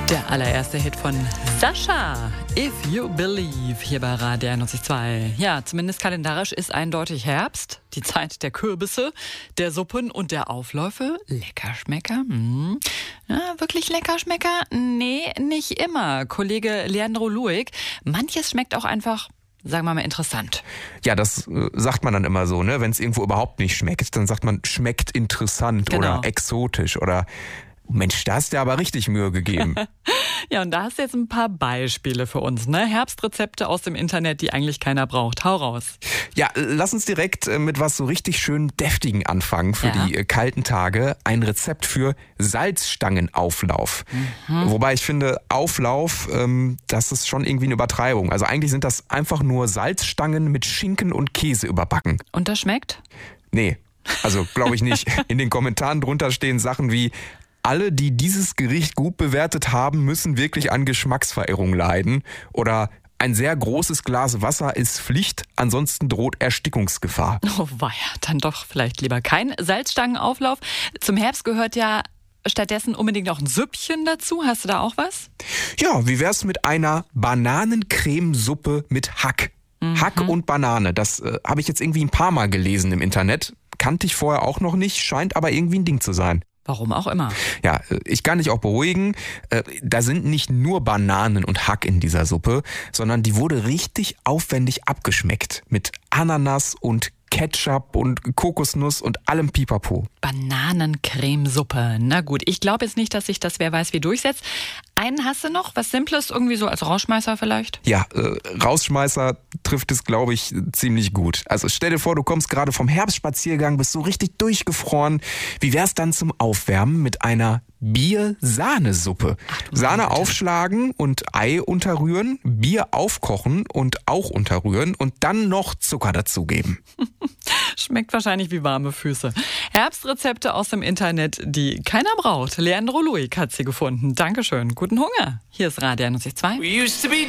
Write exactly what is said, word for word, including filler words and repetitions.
Der allererste Hit von Sascha, If You Believe, hier bei Radio einundneunzig Komma zwei. Ja, zumindest kalendarisch ist eindeutig Herbst, die Zeit der Kürbisse, der Suppen und der Aufläufe. Leckerschmecker? Hm. Ja, wirklich Leckerschmecker? Nee, nicht immer. Kollege Leandro Luig, manches schmeckt auch einfach, sagen wir mal, interessant. Ja, das äh, sagt man dann immer so, ne? Wenn es irgendwo überhaupt nicht schmeckt, dann sagt man, schmeckt interessant Genau. oder exotisch oder Mensch, da hast du aber richtig Mühe gegeben. Ja, und da hast du jetzt ein paar Beispiele für uns, ne? Herbstrezepte aus dem Internet, die eigentlich keiner braucht. Hau raus. Ja, lass uns direkt äh, mit was so richtig schön Deftigen anfangen für Ja. die äh, kalten Tage. Ein Rezept für Salzstangenauflauf. Mhm. Wobei ich finde, Auflauf, ähm, das ist schon irgendwie eine Übertreibung. Also eigentlich sind das einfach nur Salzstangen mit Schinken und Käse überbacken. Und das schmeckt? Nee, also glaube ich nicht. In den Kommentaren drunter stehen Sachen wie: Alle, die dieses Gericht gut bewertet haben, müssen wirklich an Geschmacksverirrung leiden. Oder ein sehr großes Glas Wasser ist Pflicht, ansonsten droht Erstickungsgefahr. Oh weia, dann doch vielleicht lieber kein Salzstangenauflauf. Zum Herbst gehört ja stattdessen unbedingt noch ein Süppchen dazu. Hast du da auch was? Ja, wie wär's mit einer Bananencremesuppe mit Hack? Mhm. Hack und Banane, das äh, habe ich jetzt irgendwie ein paar Mal gelesen im Internet. Kannte ich vorher auch noch nicht, scheint aber irgendwie ein Ding zu sein. Warum auch immer. Ja, ich kann dich auch beruhigen, äh, da sind nicht nur Bananen und Hack in dieser Suppe, sondern die wurde richtig aufwendig abgeschmeckt mit Ananas und Ketchup und Kokosnuss und allem Pipapo. Bananencremesuppe. Na gut, ich glaube jetzt nicht, dass sich das wer weiß wie durchsetzt. Einen hast du noch? Was Simples? Irgendwie so als Rauschmeißer vielleicht? Ja, äh, Rausschmeißer trifft es, glaube ich, ziemlich gut. Also stell dir vor, du kommst gerade vom Herbstspaziergang, bist so richtig durchgefroren. Wie wär's dann zum Aufwärmen mit einer Bier-Sahnesuppe? Sahne aufschlagen und Ei unterrühren, Bier aufkochen und auch unterrühren und dann noch Zucker dazugeben. Schmeckt wahrscheinlich wie warme Füße. Herbstrezepte aus dem Internet, die keiner braucht. Leandro Luig hat sie gefunden. Dankeschön. Guten Hunger. Hier ist Radio einundneunzig Komma zwei.